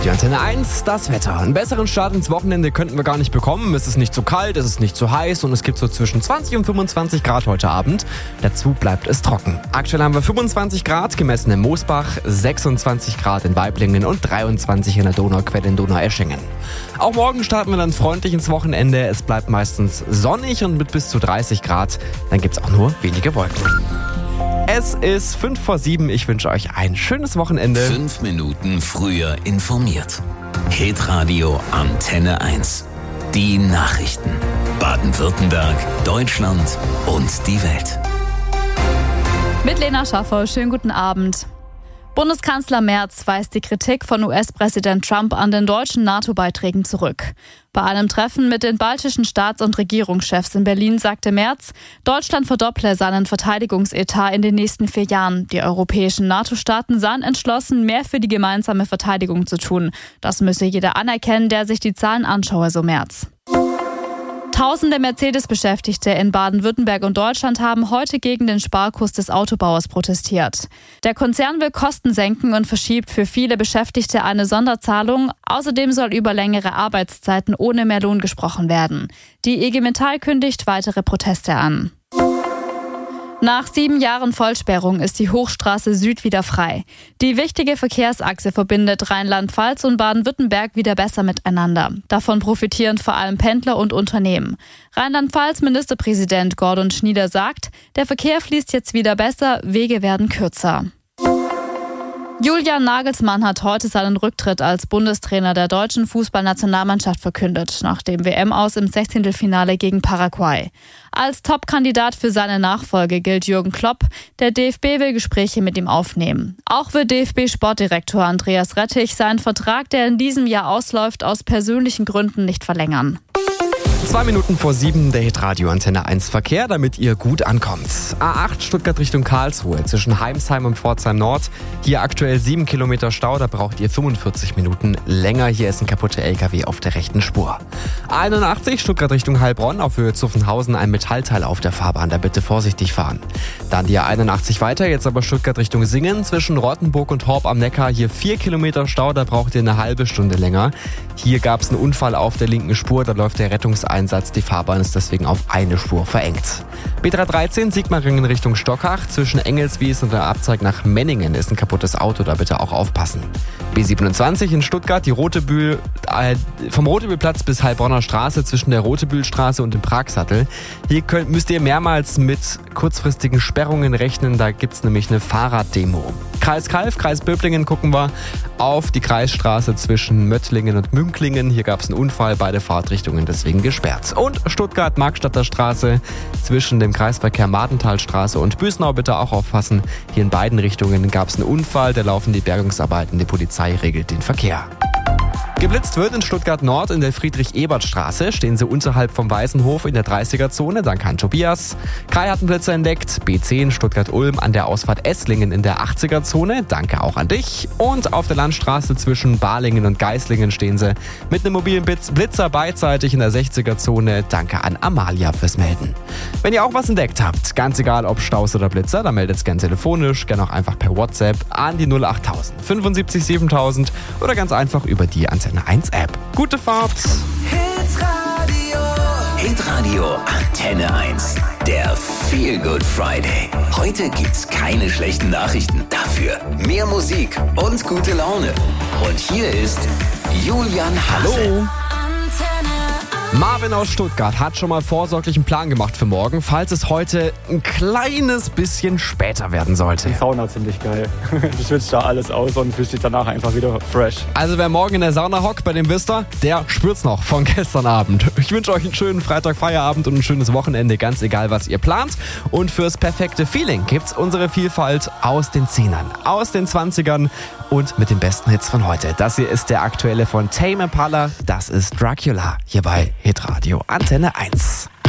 Radio Antenne 1, das Wetter. Einen besseren Start ins Wochenende könnten wir gar nicht bekommen. Es ist nicht zu kalt, es ist nicht zu heiß und es gibt so zwischen 20 und 25 Grad heute Abend. Dazu bleibt es trocken. Aktuell haben wir 25 Grad, gemessen in Moosbach, 26 Grad in Waiblingen und 23 in der Donauquelle in Donaueschingen. Auch morgen starten wir dann freundlich ins Wochenende. Es bleibt meistens sonnig und mit bis zu 30 Grad. Dann gibt es auch nur wenige Wolken. Es ist 6:55. Ich wünsche euch ein schönes Wochenende. 5 Minuten früher informiert. Hitradio Antenne 1. Die Nachrichten. Baden-Württemberg, Deutschland und die Welt. Mit Lena Schaffer, schönen guten Abend. Bundeskanzler Merz weist die Kritik von US-Präsident Trump an den deutschen NATO-Beiträgen zurück. Bei einem Treffen mit den baltischen Staats- und Regierungschefs in Berlin sagte Merz, Deutschland verdopple seinen Verteidigungsetat in den nächsten 4 Jahren. Die europäischen NATO-Staaten seien entschlossen, mehr für die gemeinsame Verteidigung zu tun. Das müsse jeder anerkennen, der sich die Zahlen anschaue, so Merz. Tausende Mercedes-Beschäftigte in Baden-Württemberg und Deutschland haben heute gegen den Sparkurs des Autobauers protestiert. Der Konzern will Kosten senken und verschiebt für viele Beschäftigte eine Sonderzahlung. Außerdem soll über längere Arbeitszeiten ohne mehr Lohn gesprochen werden. Die IG Metall kündigt weitere Proteste an. Nach 7 Jahren Vollsperrung ist die Hochstraße Süd wieder frei. Die wichtige Verkehrsachse verbindet Rheinland-Pfalz und Baden-Württemberg wieder besser miteinander. Davon profitieren vor allem Pendler und Unternehmen. Rheinland-Pfalz-Ministerpräsident Gordon Schnieder sagt, der Verkehr fließt jetzt wieder besser, Wege werden kürzer. Julian Nagelsmann hat heute seinen Rücktritt als Bundestrainer der deutschen Fußballnationalmannschaft verkündet, nach dem WM-Aus im 16. gegen Paraguay. Als Top-Kandidat für seine Nachfolge gilt Jürgen Klopp. Der DFB will Gespräche mit ihm aufnehmen. Auch will DFB-Sportdirektor Andreas Rettich seinen Vertrag, der in diesem Jahr ausläuft, aus persönlichen Gründen nicht verlängern. 7:02, der Hitradio Antenne 1 Verkehr, damit ihr gut ankommt. A8 Stuttgart Richtung Karlsruhe zwischen Heimsheim und Pforzheim Nord. Hier aktuell 7 Kilometer Stau, da braucht ihr 45 Minuten länger. Hier ist ein kaputter LKW auf der rechten Spur. A81 Stuttgart Richtung Heilbronn, auf Höhe Zuffenhausen ein Metallteil auf der Fahrbahn, da bitte vorsichtig fahren. Dann die A81 weiter, jetzt aber Stuttgart Richtung Singen zwischen Rottenburg und Horb am Neckar. Hier 4 Kilometer Stau, da braucht ihr eine halbe Stunde länger. Hier gab es einen Unfall auf der linken Spur, da läuft der Rettungseinsatz. Die Fahrbahn ist deswegen auf eine Spur verengt. B313 Sigmaringen Richtung Stockach. Zwischen Engelswies und der Abzweig nach Menningen ist ein kaputtes Auto, da bitte auch aufpassen. B27 in Stuttgart, die vom Rotebühlplatz bis Heilbronner Straße zwischen der Rotebühlstraße und dem Pragsattel. Hier müsst ihr mehrmals mit kurzfristigen Sperrungen rechnen, da gibt es nämlich eine Fahrraddemo. Kreis Calw, Kreis Böblingen gucken wir auf die Kreisstraße zwischen Möttlingen und Münklingen. Hier gab es einen Unfall, beide Fahrtrichtungen deswegen gesperrt. Und Stuttgart-Markstadter Straße zwischen dem Kreisverkehr Martenthalstraße und Büsnau bitte auch aufpassen. Hier in beiden Richtungen gab es einen Unfall, da laufen die Bergungsarbeiten, die Polizei regelt den Verkehr. Geblitzt wird in Stuttgart Nord in der Friedrich-Ebert-Straße. Stehen sie unterhalb vom Weißenhof in der 30er-Zone. Danke an Tobias. Kai hat einen Blitzer entdeckt. B10 Stuttgart-Ulm an der Ausfahrt Esslingen in der 80er-Zone. Danke auch an dich. Und auf der Landstraße zwischen Balingen und Geislingen stehen sie mit einem mobilen Blitzer beidseitig in der 60er-Zone. Danke an Amalia fürs Melden. Wenn ihr auch was entdeckt habt, ganz egal ob Staus oder Blitzer, dann meldet es gerne telefonisch, gerne auch einfach per WhatsApp an die 08000 75 7000 oder ganz einfach über die Antenne 1 App. Gute Fahrt! Hitradio Antenne 1. Der Feel Good Friday. Heute gibt's keine schlechten Nachrichten. Dafür mehr Musik und gute Laune. Und hier ist Julian Hase. Hallo! Marvin aus Stuttgart hat schon mal vorsorglich einen Plan gemacht für morgen, falls es heute ein kleines bisschen später werden sollte. Die Sauna ziemlich geil. Du schwitzt da alles aus und fühlst dich danach einfach wieder fresh. Also wer morgen in der Sauna hockt, bei dem wisst ihr, der spürt's noch von gestern Abend. Ich wünsche euch einen schönen Freitag-Feierabend und ein schönes Wochenende, ganz egal was ihr plant. Und fürs perfekte Feeling gibt's unsere Vielfalt aus den 10ern, aus den 20ern und mit den besten Hits von heute. Das hier ist der aktuelle von Tame Impala, das ist Dracula, hier bei Hitradio Antenne 1.